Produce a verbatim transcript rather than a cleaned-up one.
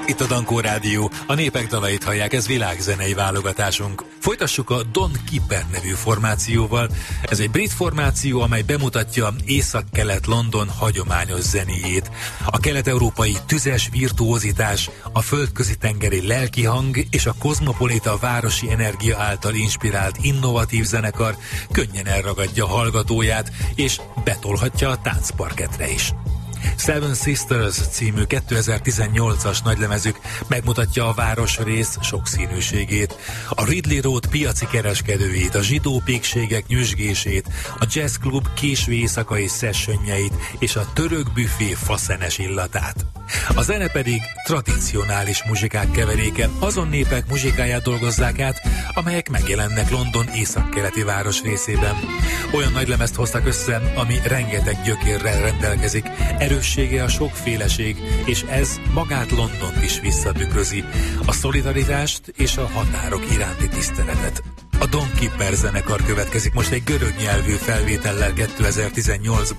Itt a Dankó Rádió, a népek dalait hallják, ez világzenei válogatásunk. Folytassuk a Don Kipper nevű formációval. Ez egy brit formáció, amely bemutatja észak-kelet London hagyományos zenéjét. A kelet-európai tüzes virtuózitás, a földközi tengeri lelkihang és a kozmopolita városi energia által inspirált innovatív zenekar könnyen elragadja hallgatóját, és betolhatja a táncparketre is. Seven Sisters című kétezer-tizennyolcas nagylemezük megmutatja a városrész sokszínűségét, a Ridley Road piaci kereskedőjét, a zsidó pékségek nyüzsgését, a jazzklub késő éjszakai sessionjeit és a török büfé faszenes illatát. A zene pedig tradicionális muzsikák keveréke, azon népek muzsikáját dolgozzák át, amelyek megjelennek London északkeleti városrészében. Olyan nagylemezt hoztak össze, ami rengeteg gyökérrel rendelkezik, erőssége a sokféleség, és ez magát Londont is visszatükrözi, a szolidaritást és a határok iránti tiszteletet. A Don Kipper zenekar következik most egy görög nyelvű felvétellel kétezer-tizennyolcban.